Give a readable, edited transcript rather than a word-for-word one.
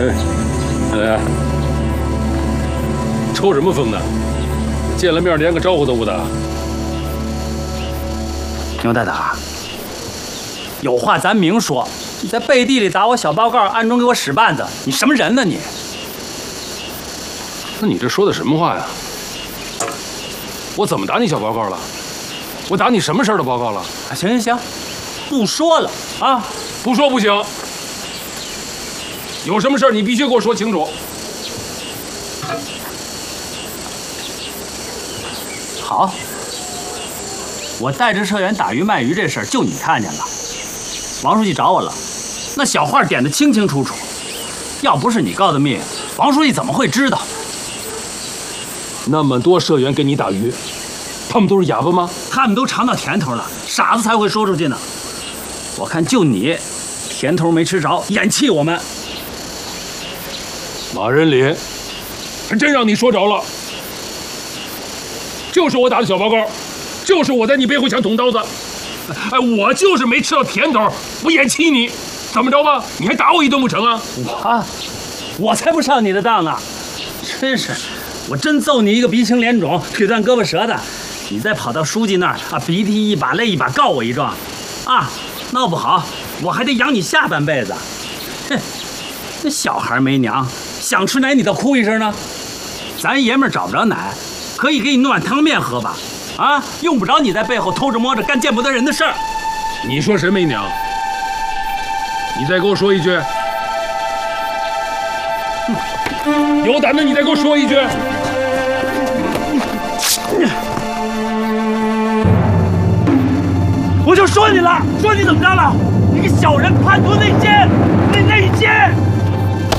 哎，抽什么风呢？见了面连个招呼都不打。 牛大胆，有话咱明说。你在背地里打我小报告，暗中给我使绊子，你什么人呢你？ 那你这说的什么话呀？我怎么打你小报告了？我打你什么事儿的报告了？ 行行行，不说了啊！ 不说不行。有什么事儿你必须给我说清楚。 好，我带着社员打鱼卖鱼这事儿就你看见了，王书记找我了，那小话点得清清楚楚，要不是你告的密，王书记怎么会知道？ 那么多社员给你打鱼，他们都是哑巴吗？ 他们都尝到甜头了，傻子才会说出去呢。我看就你，甜头没吃着，眼气我们。 马仁林，还真让你说着了。就是我打的小报告，就是我在你背后想捅刀子。哎，我就是没吃到甜头，我眼气你，怎么着吧？你还打我一顿不成啊？ 我才不上你的当呢！真是，我真揍你一个鼻青脸肿、腿断胳膊折的，你再跑到书记那儿啊，鼻涕一把泪一把告我一状，啊，闹不好我还得养你下半辈子。哼，那小孩没娘，想吃奶你倒哭一声呢。咱爷们儿找不着奶，可以给你弄碗汤面喝吧？啊，用不着你在背后偷着摸着干见不得人的事儿。 你说谁没娘？你再给我说一句。有胆子你再给我说一句。 我就说你了，说你怎么着了？你个小人，叛徒内奸！